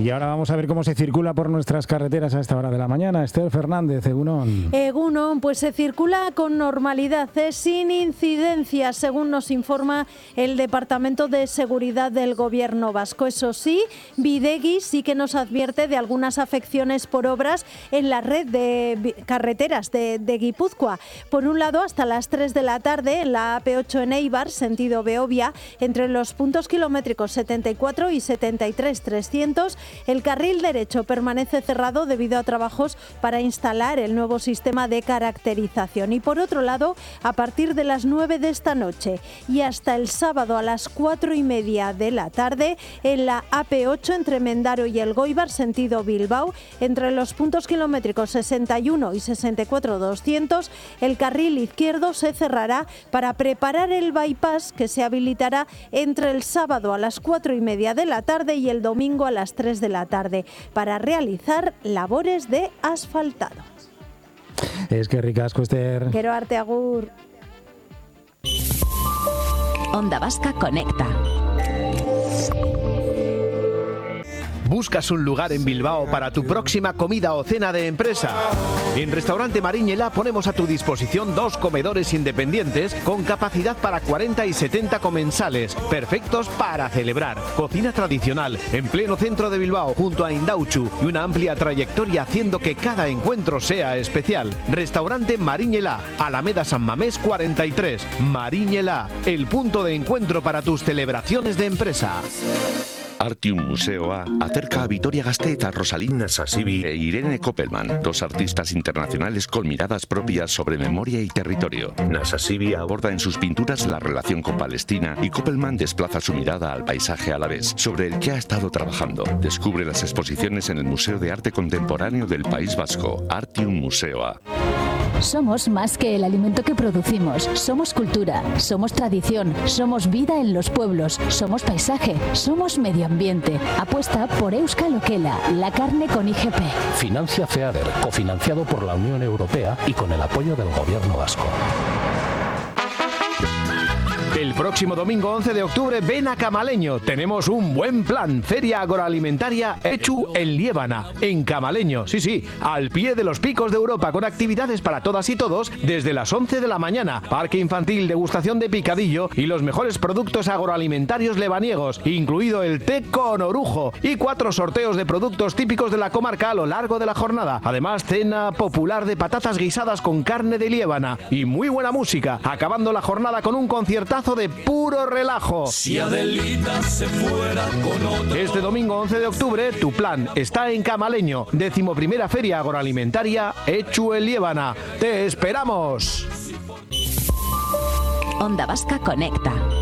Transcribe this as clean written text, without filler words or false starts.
Y ahora vamos a ver cómo se circula por nuestras carreteras a esta hora de la mañana. Esther Fernández, Egunon. Egunon, pues se circula con normalidad, sin incidencias, según nos informa el Departamento de Seguridad del Gobierno vasco. Eso sí, Bidegi sí que nos advierte de algunas afecciones por obras en la red de carreteras de Guipúzcoa. Por un lado, hasta las 3 de la tarde, en la AP8 en Eibar, sentido Beovia, entre los puntos kilométricos 74 y 73-300, el carril derecho permanece cerrado debido a trabajos para instalar el nuevo sistema de caracterización. Y por otro lado, a partir de las 9 de esta noche y hasta el sábado a las 4:30 de la tarde, en la AP8 entre Mendaro y Elgoibar, sentido Bilbao, entre los puntos kilométricos 61 y 64-200, el carril izquierdo se cerrará para preparar el bypass que se habilitará entre el sábado a las 4:30 de la tarde y el domingo a las 3 de la tarde para realizar labores de asfaltado. Es que ricasco, Esther. Quiero arte, agur. Onda Vasca Conecta. ¿Buscas un lugar en Bilbao para tu próxima comida o cena de empresa? En Restaurante Mariñela ponemos a tu disposición 2 comedores independientes con capacidad para 40 y 70 comensales, perfectos para celebrar. Cocina tradicional, en pleno centro de Bilbao, junto a Indauchu, y una amplia trayectoria haciendo que cada encuentro sea especial. Restaurante Mariñela, Alameda San Mamés 43. Mariñela, el punto de encuentro para tus celebraciones de empresa. Artium Museoa acerca a Vitoria-Gasteiz a Rosalín Nasasibi e Irene Koppelman, 2 artistas internacionales con miradas propias sobre memoria y territorio. Nasasibi aborda en sus pinturas la relación con Palestina y Koppelman desplaza su mirada al paisaje alavés, sobre el que ha estado trabajando. Descubre las exposiciones en el Museo de Arte Contemporáneo del País Vasco, Artium Museoa. Somos más que el alimento que producimos. Somos cultura, somos tradición, somos vida en los pueblos, somos paisaje, somos medio ambiente. Apuesta por Euskal Okela, la carne con IGP. Financia FEADER, cofinanciado por la Unión Europea y con el apoyo del Gobierno vasco. El próximo domingo 11 de octubre ven a Camaleño. Tenemos un buen plan. Feria agroalimentaria Echu en Liébana, en Camaleño. Sí, al pie de los picos de Europa, con actividades para todas y todos desde las 11 de la mañana. Parque infantil, degustación de picadillo y los mejores productos agroalimentarios lebaniegos, incluido el té con orujo, y 4 sorteos de productos típicos de la comarca a lo largo de la jornada. Además, cena popular de patatas guisadas con carne de Liébana y muy buena música, acabando la jornada con un conciertazo de puro relajo. Si Adelita se fuera con otro. Este domingo 11 de octubre tu plan está en Camaleño, 11ª Feria Agroalimentaria Echu en Liébana. ¡Te esperamos! Onda Vasca Conecta.